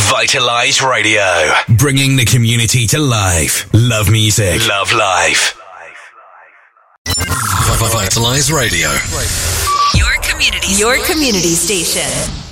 Vitalize Radio, bringing the community to life. Love music, love life. Vitalize Radio, your community station.